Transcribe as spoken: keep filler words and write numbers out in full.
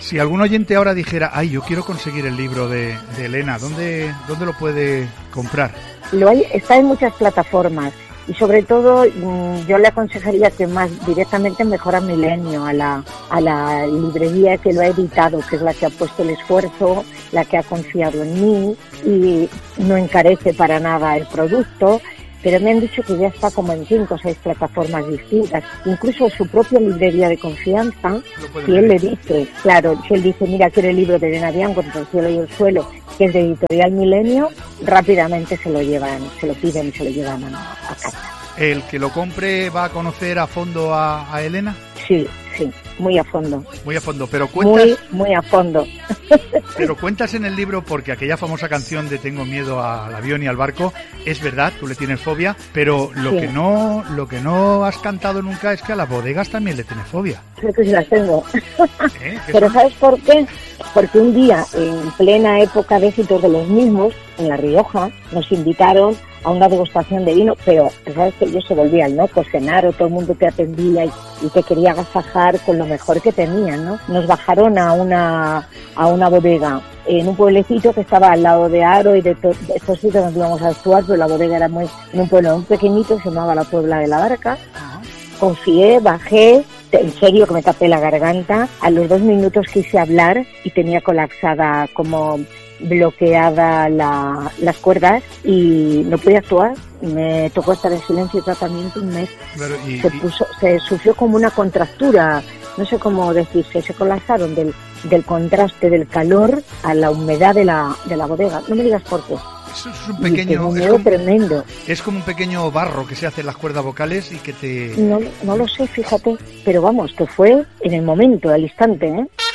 Si algún oyente ahora dijera, ay, yo quiero conseguir el libro de, de Elena, ¿dónde, ¿dónde lo puede comprar? Lo hay, está en muchas plataformas. Y sobre todo yo le aconsejaría que más directamente mejor a Milenio, a la, a la librería que lo ha editado, que es la que ha puesto el esfuerzo, la que ha confiado en mí y no encarece para nada el producto, pero me han dicho que ya está como en cinco o seis plataformas distintas, incluso su propia librería de confianza, si él le dice, claro, si él dice, mira, quiero el libro de Elena Bianco, Entre el cielo y el suelo, que es de Editorial Milenio, rápidamente se lo llevan, se lo piden y se lo llevan a, a casa. ¿El que lo compre va a conocer a fondo a, a Elena? Sí, sí, muy a fondo. Muy a fondo, pero cuentas... Muy, muy a fondo. Pero cuentas en el libro, porque aquella famosa canción de Tengo miedo al avión y al barco, es verdad, tú le tienes fobia, pero lo sí. que no lo que no has cantado nunca es que a las bodegas también le tienes fobia. Creo que sí las tengo. ¿Eh? Pero ¿sabes por qué? Porque un día, en plena época de éxitos de los mismos, en La Rioja, nos invitaron a una degustación de vino, pero sabes que ellos se volvían locos, cenar, o todo el mundo te atendía y, y te quería agasajar con lo mejor que tenían, ¿no? Nos bajaron a una a una bodega en un pueblecito que estaba al lado de Aro y de, to- de estos sitios donde íbamos a actuar, pero la bodega era muy en un pueblo muy pequeñito, se llamaba La Puebla de la Barca. Confié, bajé, en serio que me tapé la garganta, a los dos minutos quise hablar y tenía colapsada como bloqueada la, las cuerdas y no podía actuar. Me tocó estar en silencio y tratamiento un mes. Pero, y, se puso, se sufrió como una contractura, no sé cómo decirse, se colapsaron del, del contraste del calor a la humedad de la, de la bodega. No me digas por qué. Eso es un pequeño, es, es como, tremendo. Es como un pequeño barro que se hace en las cuerdas vocales y que te... No, no lo sé, fíjate, pero vamos, que fue en el momento, al instante, ¿eh?